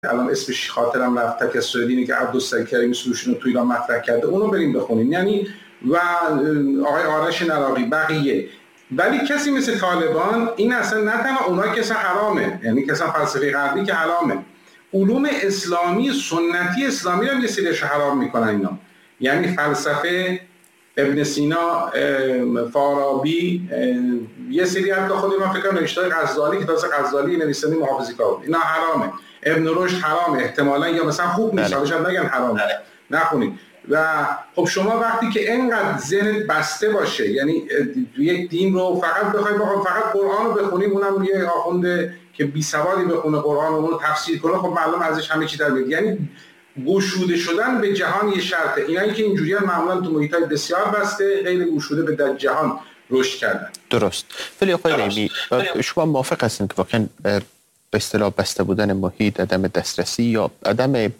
الان اسمش خاطرم رفت، تکثرالدینی که عبدالسکریم سروشون رو تو ایران مطرح کرده، اونو بریم بخونیم. یعنی و آقای آرش نراقی بقیه. ولی کسی مثل طالبان این اصلا نه تنها اونایی که اصلا حرامه، یعنی که اصلا فلسفه غربی که حرامه، علوم اسلامی سنتی اسلامی رو یه سریش حرام میکنن اینا. یعنی فلسفه ابن سینا، فارابی، یه سری حتی خود من فکر کنم نوشته‌های غزالی که تازه غزالی نویسنده محافظی کار بود، اینا حرامه. ابن رشد حرامه احتمالاً، یا مثلا خوب نیست، حالا شاید نگن حرامه، نخونید. و خب شما وقتی که اینقدر ذهنت بسته باشه، یعنی یک دین رو فقط بخوای فقط قرآن رو بخونیم، اونم یه آخونده که بی سوادی بخونه قرآن و اون رو تفسیر کنه، خب معلوم ازش همه چی در میاد. یعنی گشوده شدن به جهان یه شرطه. اینایی که اینجوریان معمولا تو محیطای بسیار بسته، غیر گشوده به در جهان رشد کردن. درست. ولی آقای رحیمی، شما موافق هستین که واقعا به اصطلاح بسته بودن محیط، عدم دسترسی یا عدم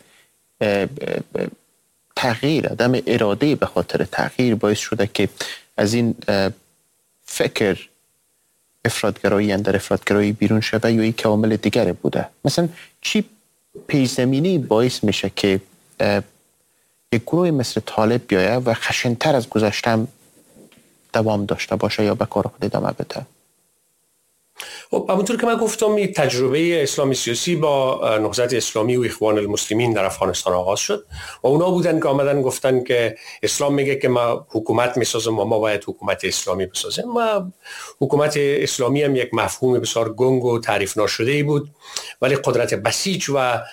تغییر، عدم اراده به خاطر تغییر باعث شده که از این فکر افراطگرایی اندر افراطگرایی بیرون شده یا یک عامل دیگری بوده؟ مثلا چی پیش‌زمینی باعث میشه که یک گروه مثل طالب بیاید و خشن‌تر از گذشته دوام داشته باشه یا به کار خود ادامه بده؟ خب همونطور که من گفتم، این تجربه اسلامی سیاسی با نهضت اسلامی و اخوان المسلمین در افغانستان آغاز شد و اونا بودن که آمدن گفتن که اسلام میگه که ما حکومت میسازیم و ما باید حکومت اسلامی بسازیم. و حکومت اسلامی هم یک مفهوم بسیار گنگ و تعریف ناشده‌ای بود، ولی قدرت بسیج و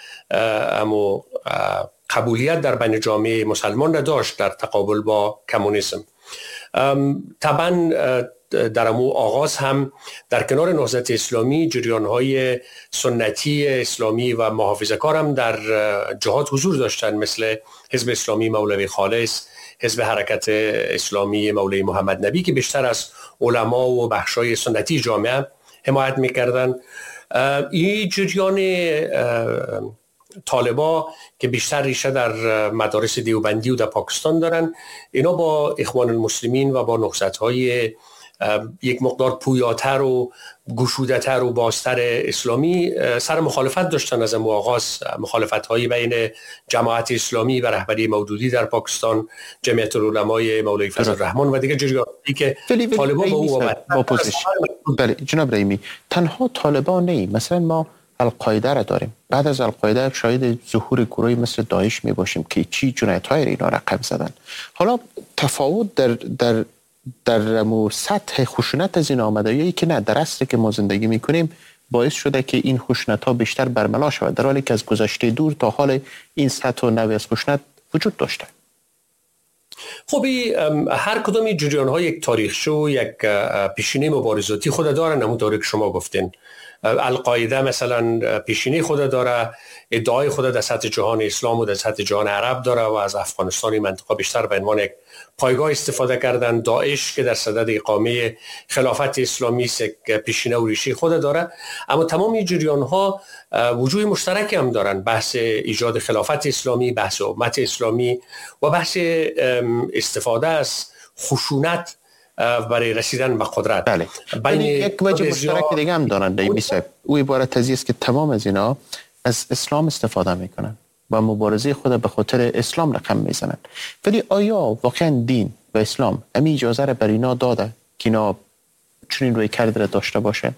قبولیت در بین جامعه مسلمان را داشت در تقابل با کمونیسم. طبعا در امو آغاز هم در کنار نهضت اسلامی جریان‌های سنتی اسلامی و محافظه‌کار هم در جهات حضور داشتن، مثل حزب اسلامی مولوی خالص، حزب حرکت اسلامی مولوی محمد نبی که بیشتر از علما و بخشای سنتی جامعه حمایت می‌کردند. این جریان طالبا که بیشتر ریشه در مدارس دیوبندی و در پاکستان دارن، اینا با اخوان المسلمین و با نهضت‌های یک مقدار پویاتر و گشوده‌تر و بازتر اسلامی سر مخالفت داشتن. از آغاز مخالفت‌های بین جماعت اسلامی و رهبری مودودی در پاکستان، جمعیت العلمای مولوی فضل الرحمن و دیگر جریان‌هایی که طالبان با او آمد. بله جناب رحیمی، تنها طالبان نه، مثلا ما القاعده را داریم. بعد از القاعده شاید ظهور گروهی مثل داعش می باشیم که چی جنایت‌های اینا رقم زدن. حالا تفاوت در سطح خشونت از این آمده‌ای که نه، در عصری که ما زندگی می‌کنیم باعث شده که این خشونت‌ها بیشتر برملا شود، در حالی که از گذشته دور تا حال این سطح و نوع از خشونت وجود داشته. خب هر کدام این جریان‌ها یک تاریخچه، یک پیشینه مبارزاتی خود دارن. همونطوری که شما گفتین، القاعده مثلا پیشینه خود داره، ادعای خود در سطح جهان اسلام و در سطح جهان عرب داره و از افغانستان منطقه بیشتر به عنوان یک پایگاه استفاده کردن. داعش که در صدد اقامه خلافت اسلامی است، پیشینه و ریشه خود داره. اما تمام این جریان‌ها وجوه مشترکی هم دارن، بحث ایجاد خلافت اسلامی، بحث امت اسلامی و بحث استفاده از خشونت برای رسیدن به قدرت. بله. یک وجه مشترک دیگه هم دارن دیمی صاحب، او عبارت از است که تمام از اینا از اسلام استفاده میکنن و مبارزه خود به خاطر اسلام رقم میزنن. ولی آیا واقعا دین و اسلام امی اجازه را بر اینا داده که اینا چنین روی کرده را داشته باشه؟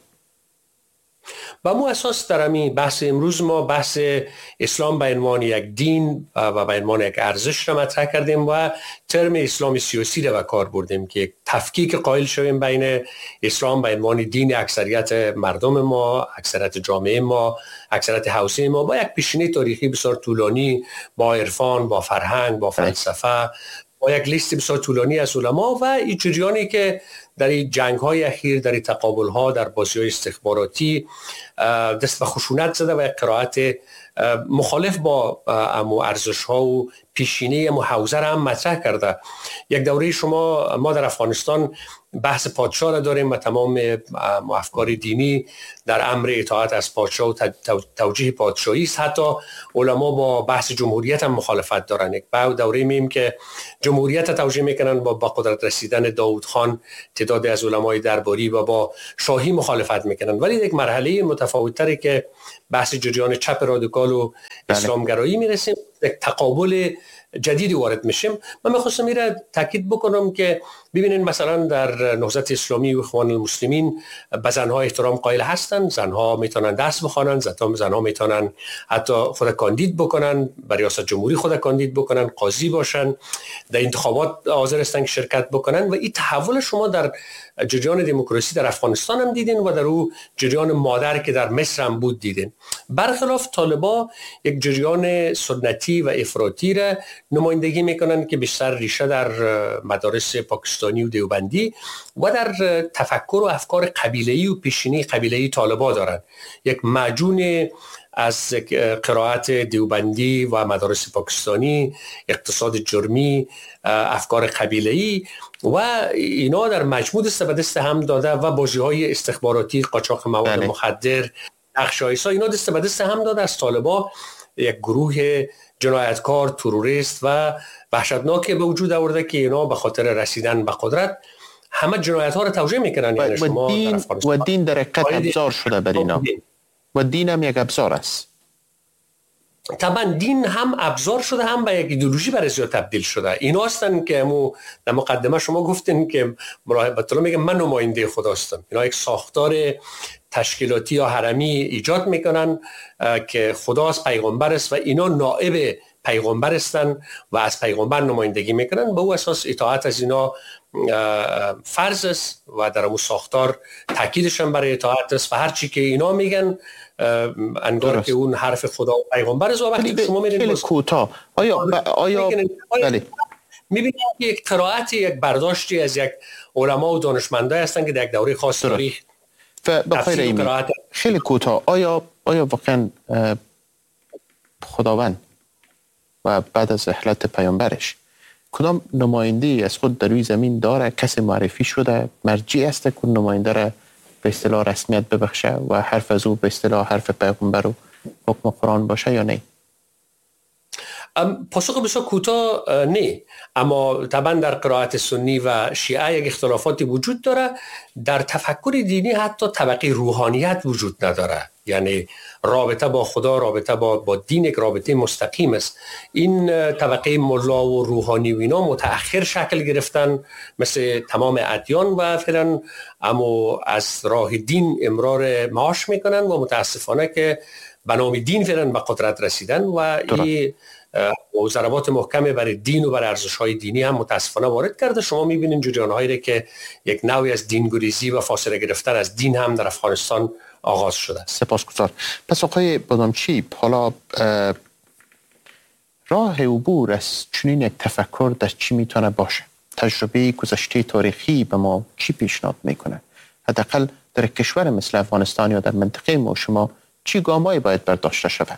با مو اساس در همین بحث امروز ما بحث اسلام به عنوان یک دین و به عنوان یک ارزش را مطرح کردیم و ترم اسلام سیاسی را به کار بردیم که تفکیک قائل شویم بین اسلام به عنوان دین اکثریت مردم ما، اکثریت جامعه ما، اکثریت حوزه ما، با یک پیشینه تاریخی بسیار طولانی، با عرفان، با فرهنگ، با فلسفه، با یک لیست بسیار طولانی از علما و این جریانی که در این جنگ‌های اخیر، در این تقابل‌ها، در بازی‌های استخباراتی دست به خشونت زده و قرائت مخالف با ارزش‌ها و پیشینه حوزه را هم مطرح کرده. یک دوره ما در افغانستان بحث پادشاه را داریم و تمام افکار دینی در امر اطاعت از پادشاه و توجیه پادشاهی است. حتی علما با بحث جمهوریت هم مخالفت دارن. یک دوره میم که جمهوریت توجیه میکنن با قدرت رسیدن داوود خان تعداد تعدادی از علمای درباری و با شاهی مخالفت میکنن، ولی یک مرحله متفاوت‌تری که بحث جریان چپ رادیکال و اسلامگرایی میرسیم، یک تقابل جدیدی وارد میشیم. من میخواستم میره تاکید بکنم که ببینین مثلا در نهضت اسلامی و اخوان المسلمین به زنها احترام قائل هستن، زنها میتونن درس بخوانن، زنها میتونن حتی خود کاندید بکنن، برای ریاست جمهوری خود کاندید بکنن، قاضی باشن، در انتخابات حاضر هستن که شرکت بکنن. و این تحول شما در جریان دموکراسی در افغانستان هم دیدین و در او جریان مادر که در مصر هم بود دیدین. برخلاف طالبا یک جریان سنتی و افراطی را نمایندگی میکنن که بیشتر ریشه در مدارس پاکستانی و دیوبندی و در تفکر و افکار قبیله‌ای و پیشینی قبیله‌ای طالبا دارن. یک معجون از قرائت دیوبندی و مدارس پاکستانی، اقتصاد جرمی، افکار قبیله‌ای و اینا در مجموع دست به دست هم داده و بازی‌های استخباراتی، قاچاق مواد مخدر، نقش‌هایسا، اینا دست به دست هم داده از طالبا یک گروه جنایتکار، تروریست و وحشتناک به وجود آورده که اینا به خاطر رسیدن به قدرت همه جنایت‌ها رو توجیه میکنن. یعنی شما و دین در حقیقت ابزار شده بر اینا و دین هم یک ابزار است. طبعا دین هم ابزار شده، هم به یک ایدئولوژی برای زیاد تبدیل شده. اینا هستن که در مقدمه شما گفتین که بیت الله میگه من نماینده خدا هستم. اینا یک ساختار تشکیلاتی یا حرمی ایجاد میکنن که خدا از پیغمبر است و اینا نائب پیغمبر هستن و از پیغمبر نمایندگی میکنن. به او اساس اطاعت از اینا فرض است و در اون ساختار تاکیدشان برای اطاعت است و هر چی که اینا میگن انگار که اون حرف خدا و پیغمبر است. و وقتی شما میرین کوتاه آیا بله میبینید که یک قرائت، یک برداشتی از یک علما و دانشمندان هستن که در یک دوره خاص تاریخ خیلی کوتاه آیا واقعا خداوند و بعد از رحلت پیامبرش کدام نماینده‌ای از خود در روی زمین داره؟ کسی معرفی شده مرجع است که نماینده را به اصطلاح رسمیت ببخشه و حرف از او به اصطلاح حرف پیغمبر و حکم قرآن باشه یا نه؟ پاسخ بسیار کوتاه نه، اما طبعا در قرائت سنی و شیعه یک اختلافاتی وجود داره. در تفکر دینی حتی طبقه روحانیت وجود نداره، یعنی رابطه با خدا، رابطه با دین یک رابطه مستقیم است. این طبقه ملا و روحانی و اینا متأخر شکل گرفتن مثل تمام ادیان و فعلا اما از راه دین امرار معاش میکنن و متاسفانه که به نام دین فعلا به قدرت رسیدن و این ضربات محکمه برای دین و برای ارزش‌های دینی هم متاسفانه وارد کرده. شما می‌بینید جریان‌هایی که یک نوعی از دینگریزی و فاصله گرفتن از دین هم در افغانستان آغاز شده. سپاسگزار. پس آقای بادامچی، حالا راه عبور از چنین یک تفکر در چی میتونه باشه؟ تجربه گذشته تاریخی به ما چی پیشنهاد میکنه؟ حداقل در کشور مثل افغانستان یا در منطقه ما شما چی گامایی باید برداشته شود؟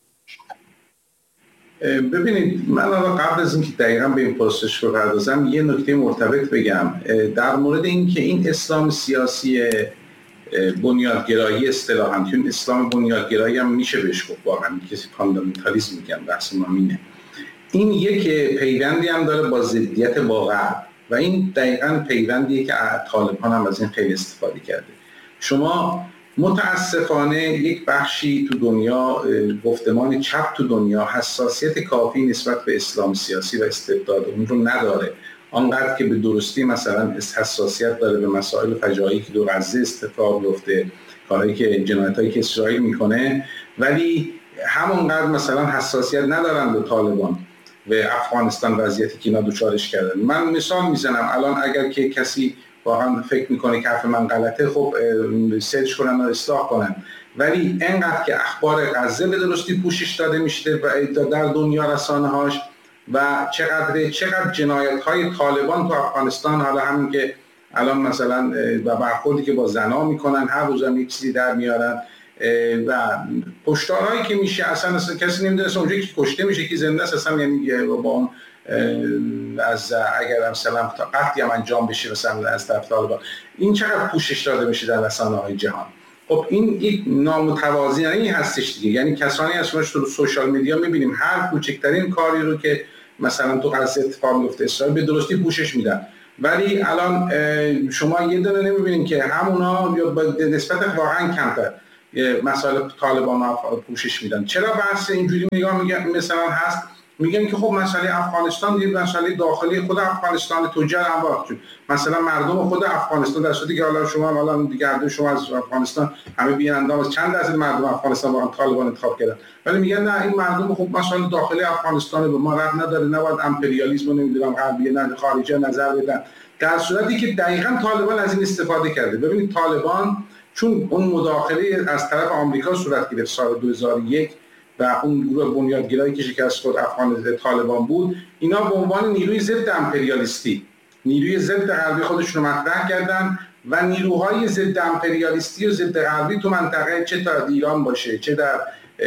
ببینید، من قبل از اینکه دقیقاً به این پرسش بپردازم یه نکته مرتبط بگم در مورد اینکه این اسلام سیاسی بنیادگرایی اصطلاحاً، چون اسلام بنیادگرایی هم میشه بهش گفت، واقعا کسی فاندامنتالیسم میگن، بحث ما اینه. این یک پیوندی هم داره با ضدیت واقع و این دقیقاً پیوندیه که طالبان هم از این خیلی استفاده کرده. شما متاسفانه یک بخشی تو دنیا، گفتمان چپ تو دنیا حساسیت کافی نسبت به اسلام سیاسی و استبداد اون رو نداره، آنقدر که به درستی مثلا حساسیت داره به مسائل فجایعی که دور غزه اتفاق میفته، کارهایی که جنایتایی که اسرائیل میکنه، ولی همونقدر مثلا حساسیت ندارن به طالبان و افغانستان وضعیتی که اینا دوچارش کردن. من مثال میزنم، الان اگر که کسی واقعا فکر میکنه که حرف من غلطه، خب سرچ کنن و اصلاح کنن، ولی انقدر که اخبار غزه به درستی پوشش داده میشه و در دنیا رسانه‌هاش و چقدر جنایت‌های طالبان تو افغانستان، حالا همین که الان مثلا و برخوردی که با زنا میکنن، هر روز هم یک چیزی در میارن و پشتارهایی که میشه، اصلا کسی نمیدونه اونجا کی کشته میشه کی زنده است، اصلا یعنی با اون از اگر مثلا قتلی هم انجام بشه مثلا از طرف طالبان، این چقدر پوشش داده میشه در رسانه‌های جهان. خب این یک نامتوازنی هستش دیگه، یعنی کسانی از شما تو سوشال میدیا میبینیم هر کوچکترین کاری رو که مثلا تو غزه اتفاق میفته اسرائیل به درستی پوشش میدن ولی الان شما یه دونه نمیبینید که همونا یا نسبت واقعا کمتر مسائل طالبان رو پوشش میدن. چرا بحث اینجوری مثلا هست؟ میگن که خب مسئله افغانستان یه مسئله داخلی خود افغانستان توجیه انواع، مثلا مردم خود افغانستان، در صورتی که حالا شما الان دیگه شما از افغانستان همه بیننده از چند درصد مردم افغانستان واقعا طالبان انتخاب کردن، ولی میگن نه این مردم خب مسئله داخلی افغانستان به ما ربط نداره، نباید امپریالیسم رو نمیدونم غربی نه خارجی نظر بدن، در صورتی که دقیقاً طالبان از این استفاده کرده. ببینید طالبان چون اون مداخله از طرف آمریکا صورت گرفت سال 2001 و اون گروه بنیادگرایی که شکست خود افغان طالبان بود، اینا به عنوان نیروی ضد امپریالیستی، نیروی ضد غربی خودشون رو مطرح کردن و نیروهای ضد امپریالیستی و ضد غربی تو منطقه، چه در ایران باشه، چه در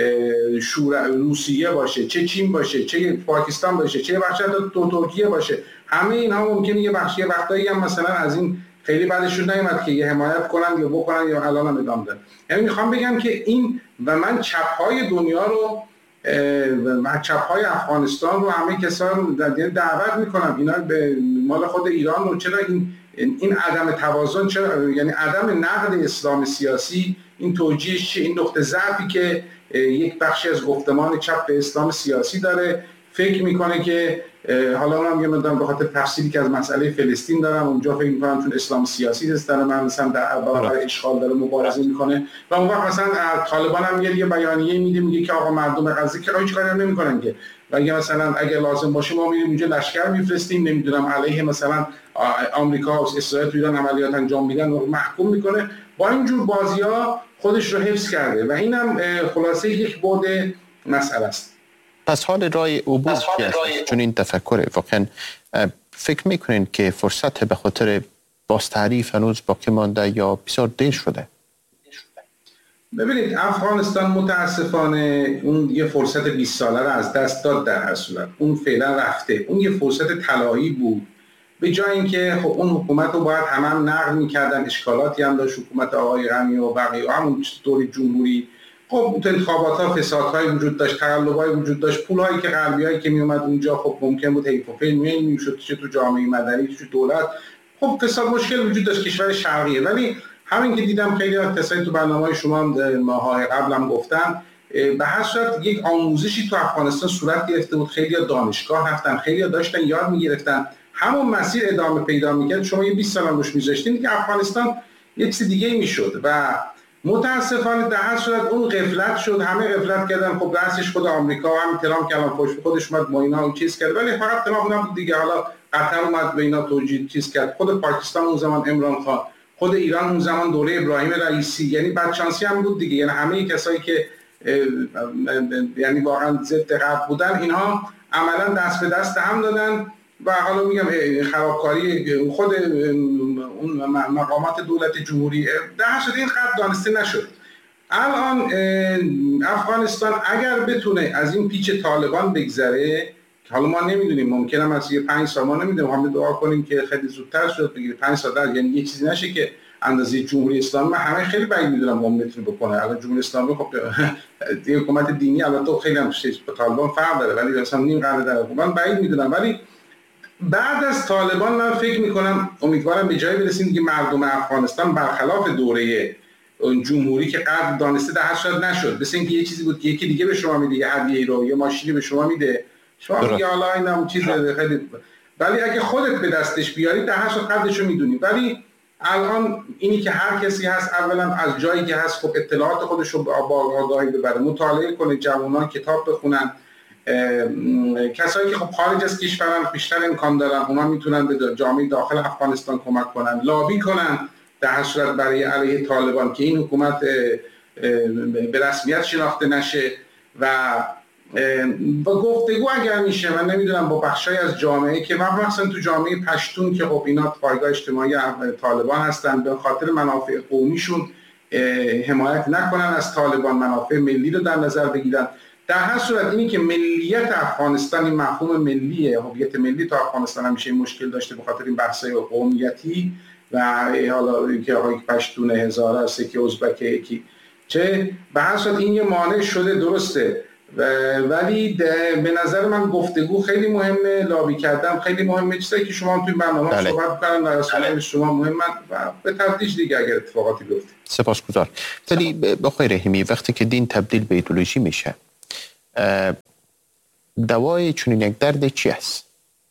روسیه باشه، چه چین باشه، چه پاکستان باشه، چه بخشی تو ترکیه باشه، همه اینها ممکنه یه بخشی وقتایی هم مثلا از این خیلی بعدشون نیومد که یه حمایت کنن یا بکنن یا الان هم ادامه بدن. یعنی میخوام بگم که این و من چپ‌های دنیا رو و چپ‌های افغانستان رو همه کسان دعوت میکنم اینا به مال خود ایران رو، چرا این عدم توازن، چرا یعنی عدم نقد اسلام سیاسی، این توجیهش چه، این نقطه ضعفی که یک بخشی از گفتمان چپ به اسلام سیاسی داره، فکر میکنه که حالا من میگم به خاطر تفسیری که از مسئله فلسطین دارم اونجا فکر میکنم چون اسلام سیاسی هست داره من مثلا در برابر اشغال داره مبارزه میکنه و اون وقت مثلا طالبان هم یه بیانیه میده میگه که آقا مردم غزه که هیچ کاری هم نمیکنن که، و اگه مثلا اگه لازم باشه ما میریم اونجا لشکر میفرستیم نمیدونم علیه مثلا آمریکا و اسرائیل تو ایران عملیات انجام میدن و محکوم میکنه. با اینجور بازی‌ها خودش رو حفظ کرده و اینم خلاصه یک بعد مسئله است. پس حال راه عبور چون این تفکر واقعا فکر میکنین که فرصت به خاطر باز تعریف هنوز باقی مانده یا بسیار دیر شده؟ ببینید افغانستان متاسفانه اون یه فرصت 20 ساله رو از دست داد، در هر صورت اون فعلا رفته، اون یه فرصت طلایی بود، به جای اینکه خب اون حکومت رو باید هم نقد می‌کردن، اشکالاتی هم داشت حکومت آقای غنی و بقیه همون دوره جمهوری، خب انتخابات‌ها فسادهای وجود داشت، تقلب‌های وجود داشت، پول‌هایی که غربیایی که میومد اونجا خب ممکن بود حیف و فیل میشد چه تو جامعه مدنی چه دولت، خب فساد مشکل وجود داشت، کشور شرقیه. ولی همین که دیدم خیلی از کسایی تو برنامه‌های شما ماهای قبلم گفتن، به هر صورت یک آموزشی تو افغانستان صورت گرفته بود، خیلی‌ها دانشگاه رفتن، خیلی‌ها داشتن یاد می‌گرفتن، همون مسیر ادامه پیدا می‌کرد. شما یه 20 سال هم روش می‌ذاشتین که افغانستان یه چیز دیگه‌ای می‌شد و متاسفانه در هر صورت اون غفلت شد، همه غفلت کردن. خب رأسش خود آمریکا و همین ترامپ که الان خودش اومد با اینا چیز کرد، ولی فقط ترامپ نبود دیگه، حالا قطر اومد به اینا توجیه چیز کرد، خود پاکستان اون زمان عمران خان، خود ایران اون زمان دوره ابراهیم رئیسی، یعنی بدشانسی هم بود دیگه، یعنی همه کسایی که یعنی واقعا ضد غرب بودن اینها عملا دست به دست هم دادن و حالا میگم خرابکاری خود اون مقامات دولت جمهوری در حد این خط دانسته نشد. الان افغانستان اگر بتونه از این پیچ طالبان بگذره، که حالا ما نمیدونیم، ممکنه از 5 سال ما نمیدونیم، همه دعا کنیم که خیلی زودتر شد بگیره 5 سال، یعنی یه چیزی نشه که اندازه جمهوری اسلامی، من همه خیلی بعید میدونم اون میتونه بکنه. الان جمهوری اسلامی خب دیگه حکومت دینی البته خیلی هم با طالبان فرق داره، ولی مثلا نیم قرن در حکومت بعید میدونم. ولی بعد از طالبان من فکر میکنم امیدوارم به جایی برسیم که مردم افغانستان برخلاف دوره جمهوری که قبل دانسته در حد نشد، مثل اینکه یه چیزی بود که یکی دیگه به شما میده، یه هدیه رو یا ماشینی به شما میده، شما میگی حالا اینم چیز خیلی، ولی اگه خودت به دستش بیاری در حد قدرشو میدونی. ولی الان اینی که هر کسی هست اولا از جایی که هست خب اطلاعات خودش رو با آگاهی ببره، مطالعه کنه، جوانان کتاب بخونن، کسایی که خب خارج از کشورن بیشتر امکان دارن اونا میتونن به جامعه داخل افغانستان کمک کنن، لابی کنن در هر صورت برای علیه طالبان که این حکومت به رسمیت شناخته نشه و گفتگو اگر میشه، من نمیدونم با بخشای از جامعه که مثلا تو جامعه پشتون که خب اینا پایگاه اجتماعی طالبان هستن، به خاطر منافع قومیشون حمایت نکنن از طالبان، منافع ملی رو در نظر بگیرن. در هر صورت اینی که ملیت افغانستان، این مفهوم ملیه، هویت ملی تو افغانستان همیشه مشکل داشته به خاطر این بحث‌های قومیتی و حالا اینکه آقای پشتون، هزاره است، که ازبک، یکی چه، به هر صورت این یه مانع شده، درسته، ولی به نظر من گفتگو خیلی مهمه، لابی کردن خیلی مهمه، چیزایی که شما توی برنامه صحبت کردن در اصل شما مهمه و به تدریج دیگه اگر اتفاقاتی بیفته. سپاسگزار. ولی بخوای رحیمی، وقتی که دین تبدیل به ایدئولوژی میشه، دوای چنین یک درد چی است؟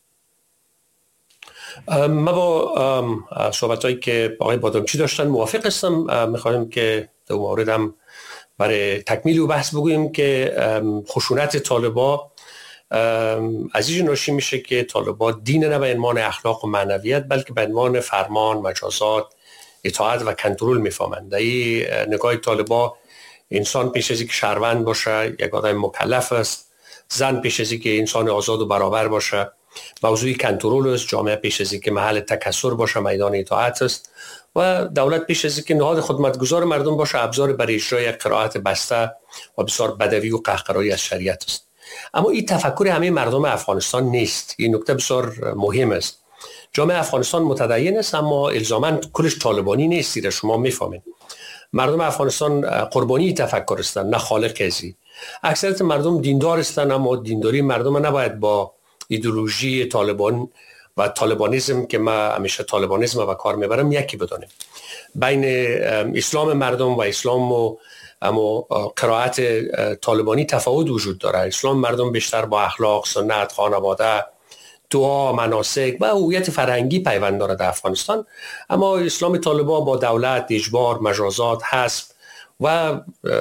ما با صحبتایی که آقای بادامچی داشتن موافق هستم. میخوایم که در موردم برای تکمیل و بحث بگوییم که خشونت طالبا از این ناشی میشه که طالبا دین نه به عنوان اخلاق و معنویت بلکه به عنوان فرمان، مجازات، اطاعت و کنترل میفهمند. این نگاه طالبا انسان پیش از اینکه شهروند باشه یک آدم مکلف است، زن پیش از اینکه انسان آزاد و برابر باشه موضوع کنترل است، جامعه پیش از اینکه محل تکثر باشه میدان اطاعت است و دولت پیش از اینکه نهاد خدمتگزار مردم باشه ابزار برای اجرای قرائت بسته و بسیار بدوی و قهقرایی از شریعت است. اما این تفکر همه مردم افغانستان نیست. این نکته بسیار مهم است. جامعه افغانستان متدین است اما الزاما کلش طالبانی نیست. شما میفهمید مردم افغانستان قربانی تفکر هستند نه خالق ازی. اکثریت مردم دیندار هستند اما دینداری مردم نباید با ایدئولوژی طالبان و طالبانیسم که ما همیشه طالبانیسم و کار میبرم یکی بدانیم. بین اسلام مردم و اسلام و اما قرائت طالبانی تفاوت وجود داره. اسلام مردم بیشتر با اخلاق، سنت، خانواده، دعا، مناسک و هویت فرهنگی پیوند داره در افغانستان، اما اسلام طالبان با دولت، اجبار، مجازات، حذف و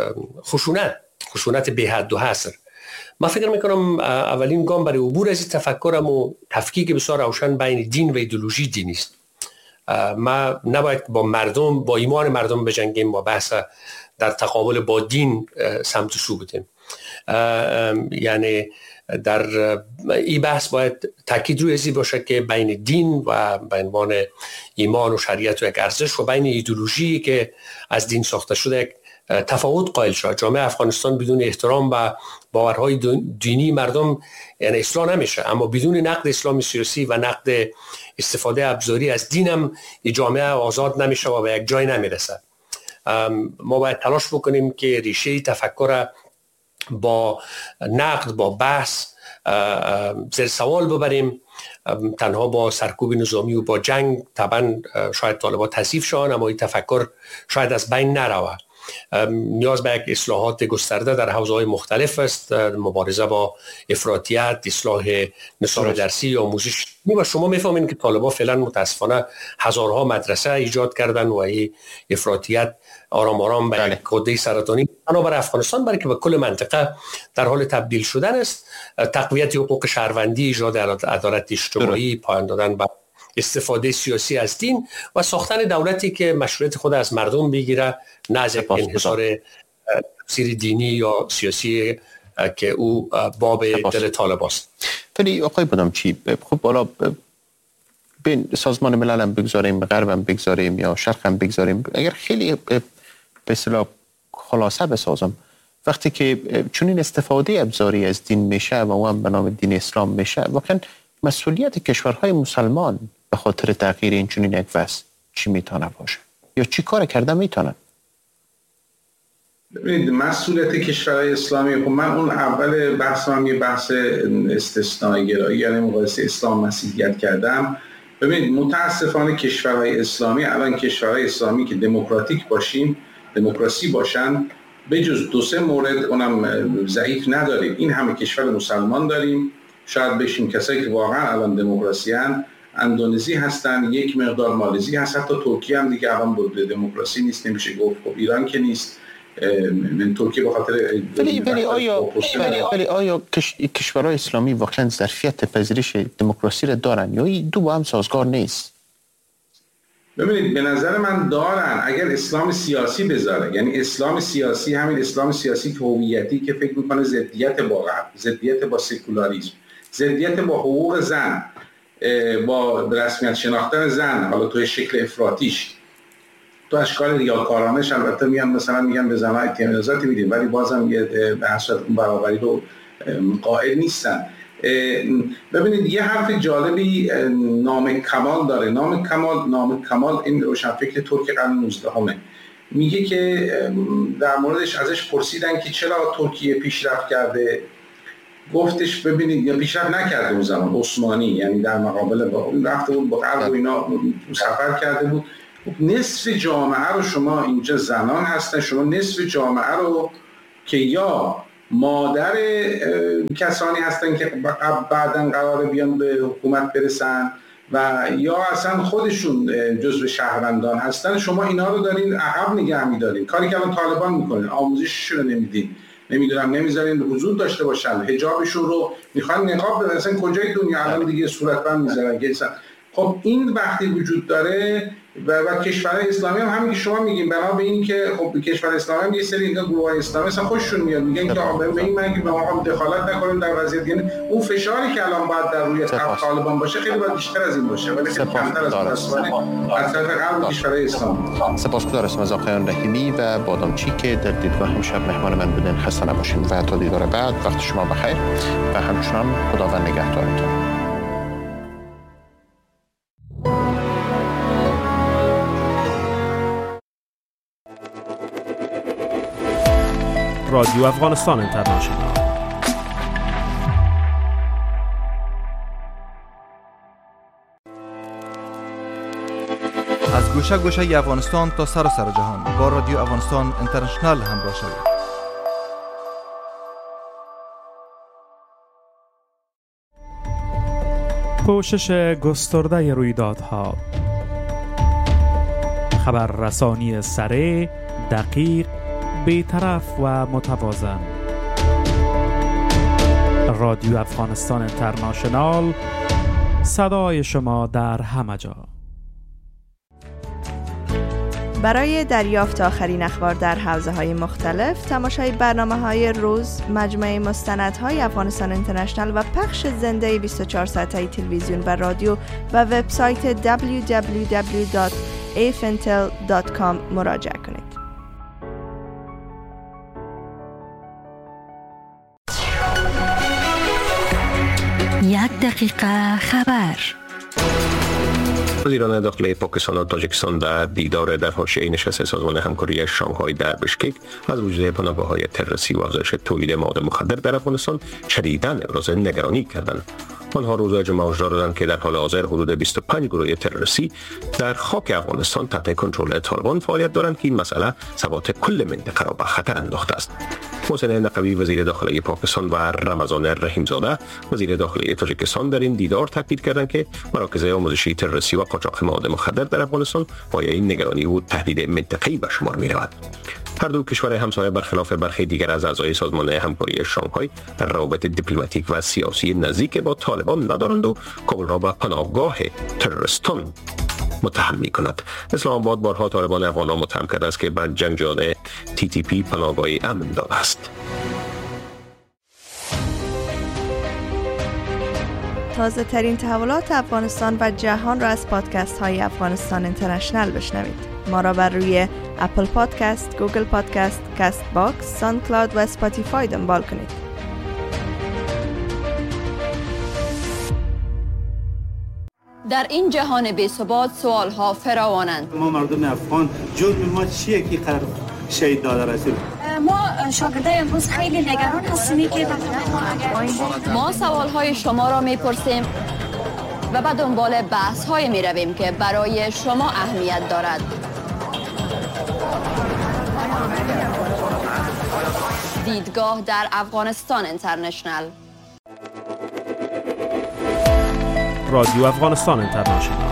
خشونت بی حد و حصر. ما فکر میکنم اولین گام برای عبور از این تفکرم و تفکیک بسیار روشن بین دین و ایدئولوژی دینی است. ما نباید با مردم، با ایمان مردم بجنگیم، با بحث در تقابل با دین سمت سو بودیم. یعنی در این بحث باید تاکید روی ازی باشه که بین دین و به عنوان ایمان و شریعت و یک ارزش و بین ایدئولوژی که از دین ساخته شده یک تفاوت قائل شد. جامعه افغانستان بدون احترام و باورهای دینی مردم یعنی اصلاح نمیشه، اما بدون نقد اسلام سیاسی و نقد استفاده ابزاری از دینم این جامعه آزاد نمیشه و به یک جای نمیرسه. ما باید تلاش بکنیم که ریشه تفکر با نقد، با بحث زیر سوال ببریم. تنها با سرکوب نظامی و با جنگ طبعا شاید طالبان تضعیف شوند، اما این تفکر شاید از بین نروه. نیاز به یک اصلاحات گسترده در حوزه‌های مختلف است، مبارزه با افراطیت، اصلاح نظام درسی، آموزش. و شما میفهمین که طالبان فعلا متاسفانه هزارها مدرسه ایجاد کردن و این افراطیت آرام آرام به کده سرطانی بنابر افغانستان برای که به کل منطقه در حال تبدیل شدن است. تقویت حقوق شهروندی، ایجاد عدالت اجتماعی، پایان دادن به استفاده سیاسی از دین و ساختن دولتی که مشروعیت خود از مردم بگیره، نه از یک انحصار تفسیر دینی یا سیاسی که او باب دل طالب است. ولی آقای بادامچی، خب بالا بین سازمان ملل هم بگذاریم، غرب هم بگذاریم یا شرق هم بگذاریم، اگر خیلی به اصطلاح خلاصه بسازم، وقتی که چنین استفاده ابزاری از دین میشه و اون به نام دین اسلام میشه، واقعا مسئولیت کشورهای مسلمان به خاطر تغییر این چنین یک وضع چی میتونه باشه یا چی کار کرده میتونن؟ ببینید مسئولیت کشورهای اسلامی، خب من اون اول بحثم یه بحث استثنایی گرایی یعنی مقایسه اسلام مسیحیت کردم. ببینید متاسفانه کشورهای اسلامی الان کشورهای اسلامی که دموکراتیک باشیم، دموکراسی باشن، به جز 2-3 مورد اونم ضعیف نداریم. این همه کشور مسلمان داریم، شاید بشیم کسایی که واقعا الان دموکراسی هستن، اندونزی هستن، یک مقدار مالزی هست، حتی ترکیه هم دیگه الان بود دموکراسی نیست، نمیشه گفت. خب ایران که نیست، من ترکیه به خاطر ولی آیا کشورهای اسلامی واقعا ظرفیت پذیرش دموکراسی را دارن یا این دو با هم سازگار نیست؟ ببینید به نظر من دارن، اگر اسلام سیاسی بذاره، یعنی اسلام سیاسی همین اسلام سیاسی که هویتی که فکر میکنه ضدیت با غرب، ضدیت با سکولاریسم، ضدیت با حقوق زن، با رسمیت شناختن زن، حالا توی شکل افراطیش، تو اشکال ریاکارانش البته میان مثلا میگن به زنها امتیازاتی میدیم ولی بازم یه به حسرت اون برابری رو قائل نیستن. ببینید یه حرف جالبی نام کمال داره. نام کمال این روشنفکر ترک قرن 19 همه. میگه که در موردش ازش پرسیدن که چرا ترکیه پیشرفت کرده، گفتش ببینید یا پیشرفت نکرده اون زمان عثمانی، یعنی در مقابل با اون رفته بود با غرب و اینا سفر کرده بود. نصف جامعه رو شما اینجا زنان هستن، شما نصف جامعه رو که یا مادر کسانی هستن که بعداً قراره بیان به حکومت برسن و یا اصلا خودشون جزو شهروندان هستن، شما اینا رو دارین عقب نگه می‌دارین. کاری که الان طالبان میکنن، آموزششون رو نمیدین، نمیدونم نمیذارین حضور داشته باشن، حجابشون رو میخوان نقاب بدن، اصلا کجای دنیا الان دیگه صورتبند میذارن. خب این وقتی وجود داره و کشورهای اسلامی هم همین که شما میگین، بنا به این که خب کشور اسلامی هم یه سری اینجا گروهای اسلامی اصلا خوششون میاد، میگن که به این معنی که ما دخالت نکنیم در وضعیت، یعنی اون فشاری که الان باید در روی طالبان باشه خیلی باید بیشتر از این باشه، ولی خیلی کمتر از از طرف غرب کشورهای اسلامی. سپاسگزارم از آقایان رحیمی و بادامچی که در دیدگاه امشب مهمان من بودن. خسته نباشید و تا دیدار بعد، وقت شما بخیر و همچنان خداوند نگهدارتون. رادیو افغانستان اینترنشنال. از گوشه گوشه افغانستان تا سراسر جهان با رادیو افغانستان اینترنشنال همراه شوید. پوشش گسترده رویدادها، خبررسانی سریع، دقیق، بی‌طرف و متوازن. رادیو افغانستان اینترنشنال، صدای شما در همه جا. برای دریافت آخرین اخبار در حوزه‌های مختلف، تماشای برنامه‌های روز، مجموعه مستندهای افغانستان اینترنشنال و پخش زنده 24 ساعته تلویزیون و رادیو و وبسایت www.afintel.com مراجعه کنید. یک دقیقه خبر. وزیران داخلی پاکستان و تاجیکستان در دیدار در حاشیه نشست سازمان همکاری شانگهای در بشکک از وجود پناهگاه‌های تروریستی و افزایش تولید مواد مخدر در افغانستان شدیداً ابراز نگرانی کردند. آنها روز جمعه هشدار دادند که در حال حاضر حدود 25 گروه تروریستی در خاک افغانستان تحت کنترل طالبان فعالیت دارند که این مسئله ثبات کل منطقه را به خطر انداخته است. محسن نقوی وزیر داخلی پاکستان و رمضان رحیمزاده وزیر داخلی تاجیکستان در این دیدار تاکید کردند که مراکز آموزشی تروریستی و قاچاق مواد مخدر در افغانستان پایه نگرانی و تهدید منطقه‌ای به شمار می‌رود. هر دو کشور همسایه برخلاف برخی دیگر از اعضای سازمان همکاری شانگهای روابط دیپلماتیک و سیاسی نزدیک با طالبان ندارند و کابل را به پناهگاه تروریستان متهم می‌کند. اسلام آباد بارها طالبان افغان را متهم کرده است که به جنگجویان TTP پناهگاهی امن داده است. تازه ترین تحولات افغانستان و جهان را از پادکست های افغانستان اینترنشنال بشنوید. ما را بر روی اپل پادکست، گوگل پادکست، کست باکس، ساوند کلاود و اسپاتیفای دنبال کنید. در این جهان بی‌ثبات سوالها فراوانند. ما مردم افغان جرم ما چیه که قرار شهید داده رسید؟ ما شاگردای امروز خیلی نگران هستیم که ما سوالهای شما را میپرسیم و به دنبال بحث‌های میرویم که برای شما اهمیت دارد. دیدگاه در افغانستان اینترنشنال. رادیو افغانستان اینترنشنال.